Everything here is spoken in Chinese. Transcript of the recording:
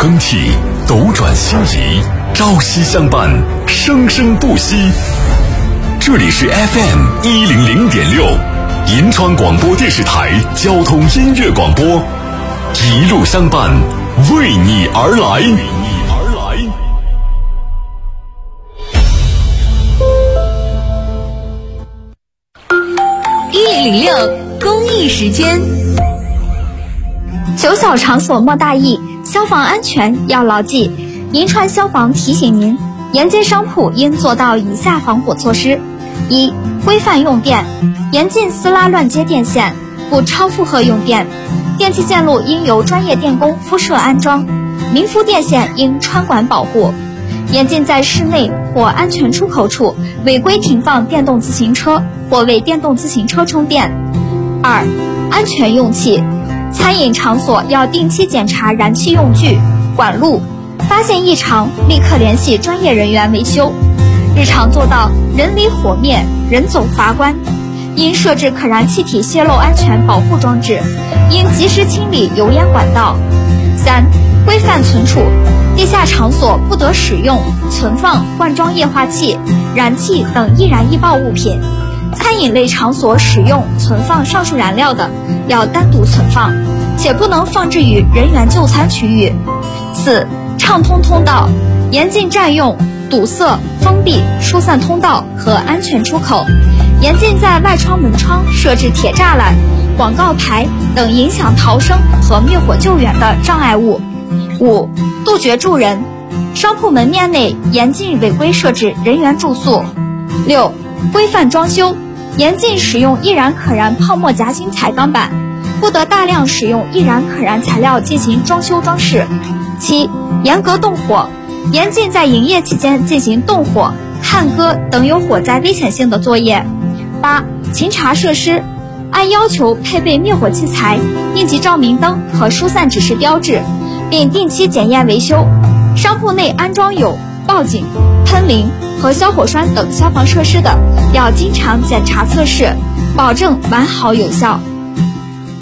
更替，斗转星移，朝夕相伴，生生不息。这里是 FM100.6，银川广播电视台交通音乐广播，一路相伴，为你而来。 1106公益时间。 求小场所莫大意，消防安全要牢记。银川消防提醒您，沿街商铺应做到以下防火措施：一、规范用电，严禁撕拉乱接电线，不超负荷用电。电气线路应由专业电工敷设安装，明敷电线应穿管保护。严禁在室内或安全出口处违规停放电动自行车或为电动自行车充电。二、安全用气，餐饮场所要定期检查燃气用具、管路，发现异常立刻联系专业人员维修。日常做到人离火灭，人走阀关。应设置可燃气体泄漏安全保护装置，应及时清理油烟管道。三、规范存储，地下场所不得使用、存放、灌装液化气、燃气等易燃易爆物品。餐饮类场所使用、存放上述燃料的，要单独存放，且不能放置于人员就餐区域。四、畅通通道，严禁占用、堵塞、封闭、疏散通道和安全出口，严禁在外窗门窗设置铁栅栏、广告牌等影响逃生和灭火救援的障碍物。五、杜绝住人，商铺门面内严禁违规设置人员住宿。六、规范装修，严禁使用易燃可燃泡沫夹心彩钢板，不得大量使用易燃可燃材料进行装修装饰。七、严格动火，严禁在营业期间进行动火、焊割等有火灾危险性的作业。八、巡查设施，按要求配备灭火器材、应急照明灯和疏散指示标志，并定期检验维修。商铺内安装有报警、喷淋和消火栓等消防设施的，要经常检查测试，保证完好有效。